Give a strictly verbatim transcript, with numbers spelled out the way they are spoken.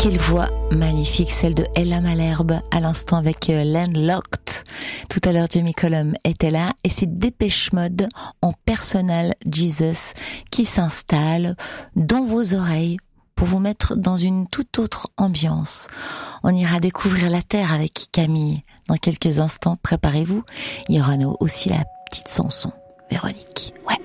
Quelle voix magnifique, celle de Ella Malherbe, à l'instant avec Landlocked. Tout à l'heure, Jamie Cullum était là, et c'est Dépêche Mode en Personal Jesus qui s'installe dans vos oreilles pour vous mettre dans une toute autre ambiance. On ira découvrir la Terre avec Camille dans quelques instants. Préparez-vous, il y aura aussi la petite Sanson, Véronique. Ouais.